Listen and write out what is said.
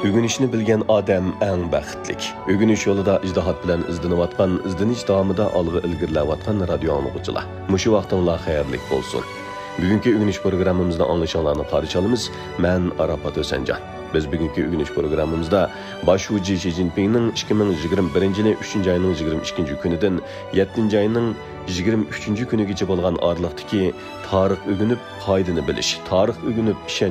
Ögünüşni bilgan odam eng baxtlik. Ögünüş yo'lida ijtihod bilan izlanayotgan, izlanish davomida olg'a ilgarilayotgan radio anglag'uchilar. Mushu vaqtinglar xayrli bo'lsin. Bugungi ögünüş programmamizda anglashinglarni qarshi olamiz. Men Arafat O'sanjon. Biz bugungi ögünüş programmamizda Boshchi Xi Jinpingning 2021-yil 3-oyning 22-kunidan 7-oyning 23-kunigacha bo'lgan oraliqdagi tarix o'g'inib, qoidani bilish, tarix o'g'inib